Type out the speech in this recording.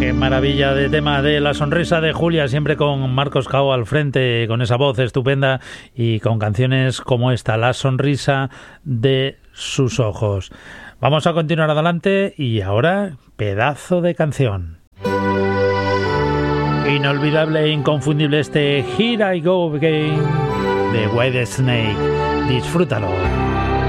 Qué maravilla de tema de La sonrisa de Julia, siempre con Marcos Cao al frente, con esa voz estupenda y con canciones como esta, La sonrisa de sus ojos. Vamos a continuar adelante y ahora, pedazo de canción. Inolvidable e inconfundible este Here I Go Again de Whitesnake. Disfrútalo.